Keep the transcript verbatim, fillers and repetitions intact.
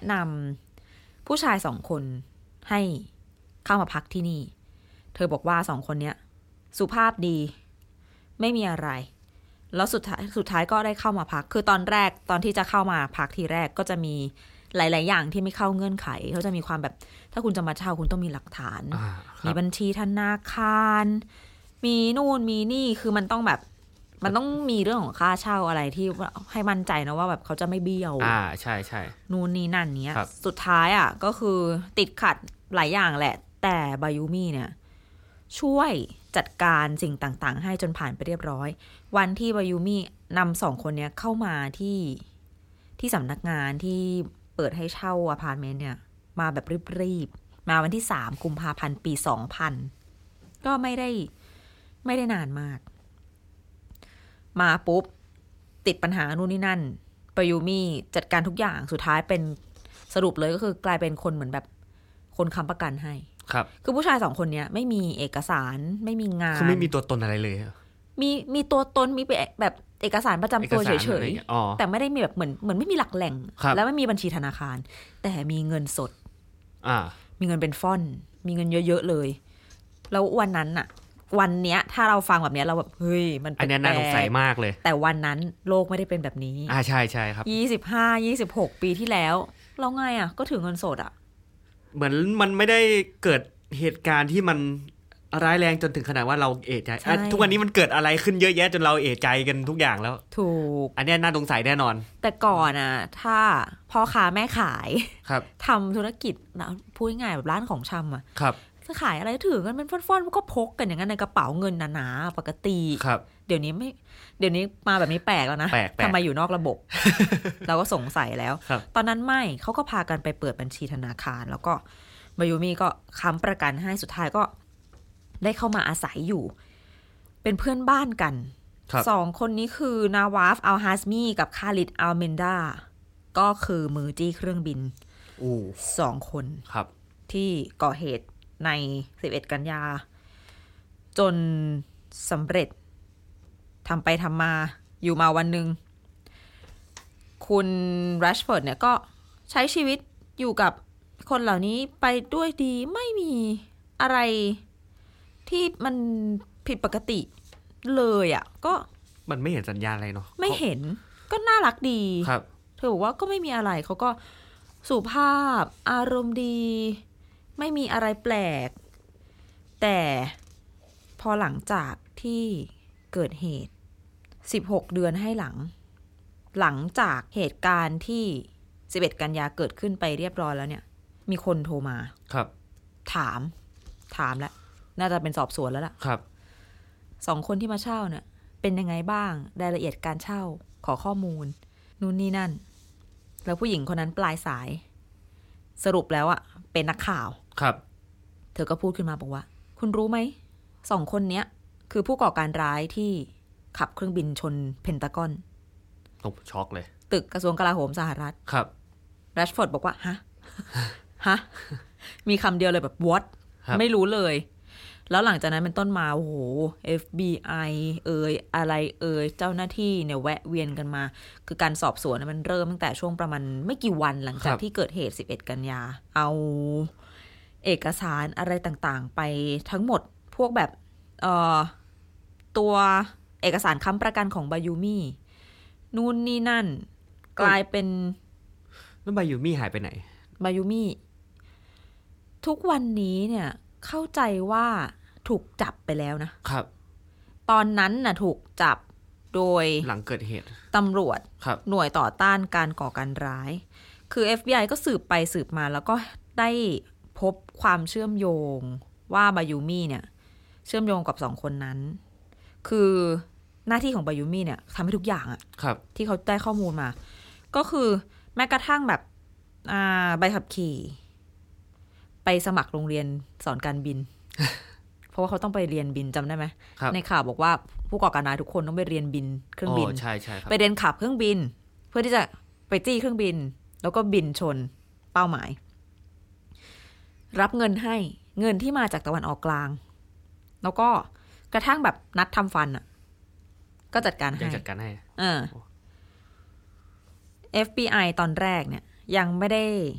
นำผู้ชายสองคนให้เข้ามาพักที่นี่เธอบอกว่าสองคนเนี้ยสุภาพดีไม่มีอะไรแล้วสุดท้ายสุดท้ายก็ได้เข้ามาพักคือตอนแรกตอนที่จะเข้ามาพักทีแรกก็จะมีหลายๆอย่างที่ไม่เข้าเงื่อนไขเขาจะมีความแบบถ้าคุณจะมาเช่าคุณต้องมีหลักฐานมีบัญชีธนาคารมีนู่นมีนี่คือมันต้องแบบมันต้องมีเรื่องของค่าเช่าอะไรที่ให้มั่นใจนะว่าแบบเขาจะไม่เบี้ยวอ่าใช่ใช่นู่นนี่นั่นเนี้ยสุดท้ายอ่ะก็คือติดขัดหลายอย่างแหละแต่บายูมิเนี่ยช่วยจัดการสิ่งต่างๆให้จนผ่านไปเรียบร้อยวันที่บายูมินำสองคนเนี้ยเข้ามาที่ที่สำนักงานที่เปิดให้เช่าอพาร์ตเมนต์เนี่ยมาแบบรีบๆมาวันที่สามกุมภาพันธ์ปีสองพันก็ไม่ได้ไม่ได้นานมากมาปุ๊บติดปัญหานู่นนี่นั่นบายูมิจัดการทุกอย่างสุดท้ายเป็นสรุปเลยก็คือกลายเป็นคนเหมือนแบบคนค้ำประกันให้ครับคือผู้ชายสองคนเนี้ยไม่มีเอกสารไม่มีงานคือไม่มีตัวตนอะไรเลยมีมีตัวตนมีแบบเอกสารประจำตัวเฉยๆแต่ไม่ได้มีแบบเหมือนเหมือนไม่มีหลักแหล่งแล้วไม่มีบัญชีธนาคารแต่มีเงินสดอ่ามีเงินเป็นฟ่อนมีเงินเยอะๆเลยแล้ววันนั้นอะวันเนี้ยถ้าเราฟังแบบเนี้ยเราแบบเฮ้ยมันอันนี้น่าสงสัยมากเลยแต่วันนั้นโลกไม่ได้เป็นแบบนี้อ่าใช่ใช่ครับยี่สิบห้า ยี่สิบหกปีที่แล้วเราไงอะก็ถือเงินสดอะเหมือนมันไม่ได้เกิดเหตุการณ์ที่มันร้ายแรงจนถึงขนาดว่าเราเอะใจทุกวันนี้มันเกิดอะไรขึ้นเยอะแยะจนเราเอะใจกันทุกอย่างแล้วถูกอันนี้น่าสงสัยแน่นอนแต่ก่อนอะถ้าพ่อค้าแม่ขายครับทำธุรกิจนะพูดง่ายๆแบบร้านของชำอะครับจะขายอะไรถือกันเป็นฟ่อนๆก็พกกันอย่างนั้นในกระเป๋าเงินหนาๆปกติครับเดี๋ยวนี้ไม่เดี๋ยวนี้มาแบบนี้แปลกแล้วนะทำไมอยู่นอกระบบ เราก็สงสัยแล้วตอนนั้นไม่เขาก็พากันไปเปิดบัญชีธนาคารแล้วก็บายูมิก็ค้ำประกันให้สุดท้ายก็ได้เข้ามาอาศัยอยู่เป็นเพื่อนบ้านกันสองคนนี้คือนาวาฟอัลฮาสมีกับคาลิดอัลเมนดาก็คือมือจี้เครื่องบินสองคนที่ก่อเหตุในสิบเอ็ดกันยาจนสำเร็จทำไปทำมาอยู่มาวันหนึ่งคุณแรชฟอร์ดเนี่ยก็ใช้ชีวิตอยู่กับคนเหล่านี้ไปด้วยดีไม่มีอะไรที่มันผิดปกติเลยอ่ะก็มันไม่เห็นสัญญาณอะไรเนาะไม่เห็นก็น่ารักดีครับเธอบอกว่าก็ไม่มีอะไรเขาก็สุภาพอารมณ์ดีไม่มีอะไรแปลกแต่พอหลังจากที่เกิดเหตุสิบหกเดือนให้หลังหลังจากเหตุการณ์ที่สิบเอ็ดกันยาเกิดขึ้นไปเรียบร้อยแล้วเนี่ยมีคนโทรมาครับถามถามแล้วน่าจะเป็นสอบสวนแล้วล่ะครับสองคนที่มาเช่าเนี่ยเป็นยังไงบ้างรายละเอียดการเช่าขอข้อมูลนู่นนี่นั่นแล้วผู้หญิงคนนั้นปลายสายสรุปแล้วอะเป็นนักข่าวครับเธอก็พูดขึ้นมาบอกว่าคุณรู้ไหมสองคนเนี้ยคือผู้ก่อการร้ายที่ขับเครื่องบินชนเพนตากอนตกช็อกเลยตึกกระทรวงกลาโหมสหรัฐครับแรชฟอร์ดบอกว่าฮะฮะมีคำเดียวเลยแบบ what ไม่รู้เลยแล้วหลังจากนั้นเป็นต้นมาโอ้โห เอฟ บี ไอ เอ่ยอะไรเอ่ยเจ้าหน้าที่เนี่ยแวะเวียนกันมาคือการสอบสวนมันเริ่มตั้งแต่ช่วงประมาณไม่กี่วันหลังจากที่เกิดเหตุสิบเอ็ดกันยาเอาเอกสารอะไรต่างๆไปทั้งหมดพวกแบบเอ่อตัวเอกสารค้ำประกันของบายูมินู่นนี่นั่นกลายเป็นแล้วบายูมิหายไปไหนบายูมิทุกวันนี้เนี่ยเข้าใจว่าถูกจับไปแล้วนะครับตอนนั้นน่ะถูกจับโดยหลังเกิดเหตุตำรวจหน่วยต่อต้านการก่อการร้ายคือ เอฟ บี ไอ ก็สืบไปสืบมาแล้วก็ได้พบความเชื่อมโยงว่าบายูมิเนี่ยเชื่อมโยงกับสองคนนั้นคือหน้าที่ของบายูมิเนี่ยทำให้ทุกอย่างอะที่เขาได้ข้อมูลมาก็คือแม้กระทั่งแบบใบขับขี่ไปสมัครโรงเรียนสอนการบิน เพราะว่าเขาต้องไปเรียนบินจำได้ไหมในข่าวบอกว่าผู้ก่อการร้ายทุกคนต้องไปเรียนบินเครื่องบินใช่ใช่ไปเรียนขับเครื่องบินเพื่อที่จะไปจี้เครื่องบินแล้วก็บินชนเป้าหมายรับเงินให้เงินที่มาจากตะวันออกกลางแล้วก็กระทั่งแบบนัดทำฟันอ่ะก็จัดการให้จัดการให้เออ เอฟ บี ไอ ตอนแรกเนี่ยยังไม่ได้